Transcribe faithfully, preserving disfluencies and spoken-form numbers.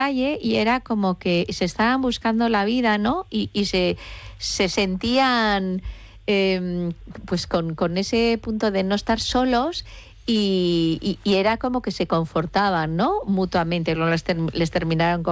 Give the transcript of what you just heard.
calle y era como que se estaban buscando la vida, ¿no? Y, y se, se sentían eh, pues con, con ese punto de no estar solos y, y, y era como que se confortaban, ¿no? Mutuamente, no les, ter- les terminaron